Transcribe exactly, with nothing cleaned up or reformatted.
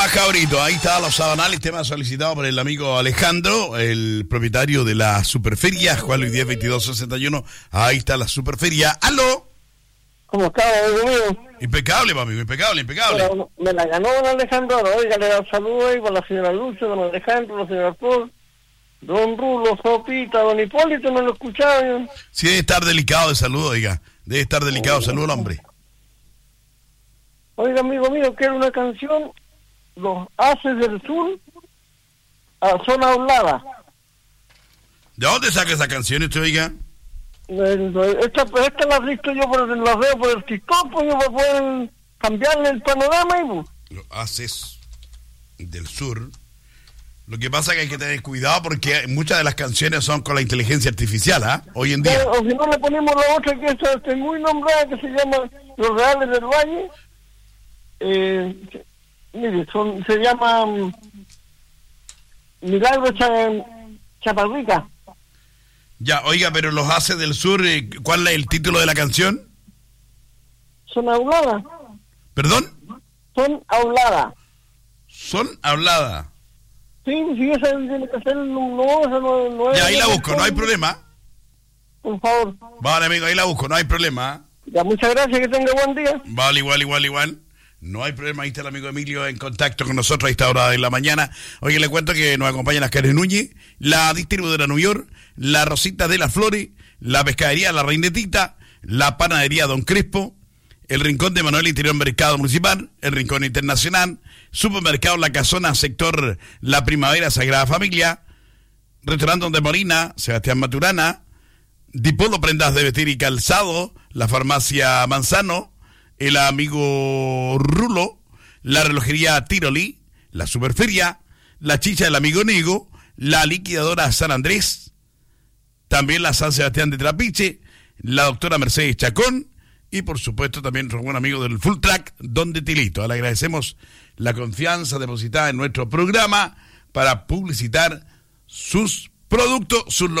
Cabrito, ahí está los sabanales, tema solicitado por el amigo Alejandro, el propietario de la Superferia, Juan Luis diez veintidós sesenta y uno. Ahí está la Superferia. ¡Aló! ¿Cómo está, amigo mío? Impecable, papi, impecable, impecable. Pero me la ganó don Alejandro. Oiga, le da un saludo ahí para la señora Lucha, don Alejandro, la señora Paul, don Rulo, Sopita, don Hipólito, no lo escuchaba yo. Sí, debe estar delicado de salud, oiga. Debe estar delicado de salud el hombre. Oiga, amigo mío, quiero una canción, Los Haces del Sur, a Zona Hablada. ¿De dónde saca esa canción usted, oiga? Esta, esta la he visto yo, por, la veo por el TikTok, pues yo para poder cambiarle el panorama. Y, pues. Los Haces del Sur. Lo que pasa es que hay que tener cuidado porque muchas de las canciones son con la inteligencia artificial, ¿ah? ¿eh? Hoy en día. O si no le ponemos la otra que está este, muy nombrada, que se llama Los Reales del Valle. Eh, mire, son, se llama um, Milagro Ch- Chaparrica. Ya, oiga, pero Los Haces del Sur, eh, ¿cuál es el título de la canción? Son habladas. ¿Perdón? Son habladas. Son habladas. Sí, sí, esa tiene que ser, no, no, esa no, no es... Ya, ahí la busco, no hay problema. Por favor. Vale, amigo, ahí la busco, no hay problema. Ya, muchas gracias, que tenga buen día. Vale, igual, igual, igual. No hay problema, ahí está el amigo Emilio en contacto con nosotros a esta hora de la mañana. Oye, le cuento que nos acompañan las Karen Núñez, la distribuidora New York, la Rosita de las Flores, la pescadería La Reinetita, la panadería Don Crespo, el Rincón de Manuel Interior Mercado Municipal, el Rincón Internacional, Supermercado La Casona, sector La Primavera Sagrada Familia, Restaurante Donde Molina, Sebastián Maturana, Dipolo Prendas de Vestir y Calzado, la Farmacia Manzano, el amigo Rulo, la relojería Tiroli, la Superferia, la chicha del amigo Nego, la liquidadora San Andrés, también la San Sebastián de Trapiche, la doctora Mercedes Chacón y por supuesto también nuestro buen amigo del Full Track, Don de Tilito. Le agradecemos la confianza depositada en nuestro programa para publicitar sus productos, sus